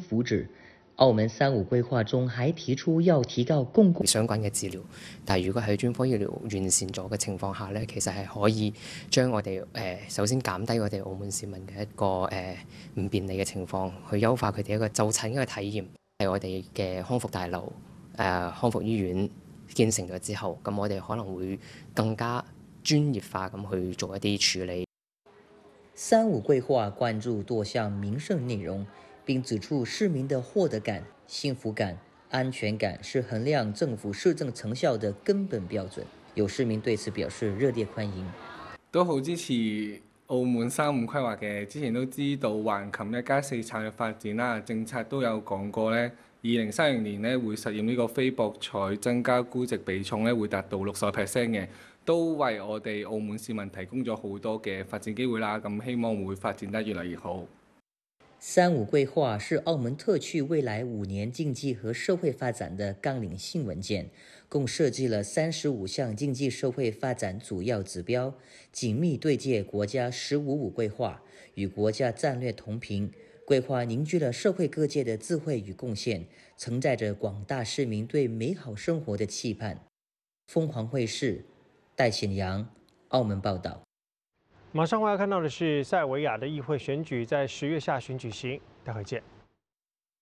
福祉。澳門3.5規劃中還提出要提高公共相關嘅治療，但係如果喺專科醫療完善咗嘅情況下咧，其實係可以將我哋首先減低我哋澳門市民嘅一個唔便利嘅情況，去優化佢哋一個就診嘅體驗。係我哋嘅康復大樓康復醫院建成咗之後，咁我哋可能會更加專業化咁去做一啲處理。 3.5規劃關注多項民生內容，並指出市民的獲得感、幸福感、安全感是衡量政府施政成效的根本標準。有市民對此表示熱烈歡迎， 都好支持澳門3.5規劃嘅。之前都知道橫琴1+4策略發展啦，政策都有講過咧，2030年咧會實現呢個非博彩增加估值比重咧會達到60% 嘅，都為我哋澳門市民提供咗好多嘅發展機會啦。咁希望會發展得越嚟越好。 3.5規劃是澳門特區未來5年經濟和社會發展的綱領性文件，共設計了35項經濟社會發展主要指標，緊密對接國家15.5規劃，與國家戰略同頻。規劃凝聚了社會各界的智慧與貢獻，承載着廣大市民對美好生活的期盼。鳳凰衛視戴顯陽，澳門報道。 馬上我要看到的是塞爾維亞的議會選舉在10月下旬舉行，待會見。